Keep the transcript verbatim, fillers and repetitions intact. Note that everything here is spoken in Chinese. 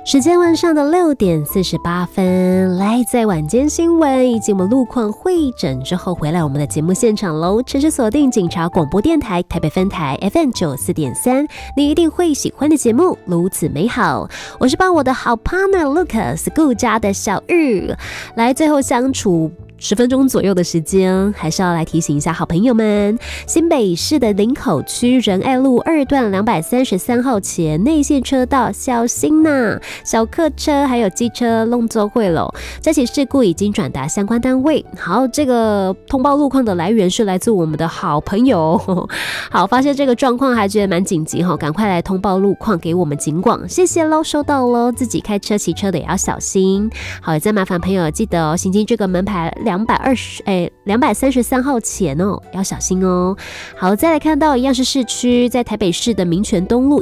时间晚上的六点四十八分，来在晚间新闻以及我们路况会诊之后，回来我们的节目现场喽。持续锁定警察广播电台台北分台 F M 九十四点三，你一定会喜欢的节目《如此美好》。我是帮我的好 partner Lucas 顾家的小玉，来最后相处十分钟左右的时间，还是要来提醒一下好朋友们，新北市的林口区仁爱路二段两百三十三号前内线车道小心呐，小客车还有机车弄走会了，这起事故已经转达相关单位。好，这个通报路况的来源是来自我们的好朋友，好，发现这个状况还觉得蛮紧急，赶快来通报路况给我们警广，谢谢咯，收到咯，自己开车骑车的也要小心。好，也再麻烦朋友记得哦，行经这个门牌两百二十哎两百三十三号前哦，要小心哦。好，再来看到一样是市区，在台北市的民权东路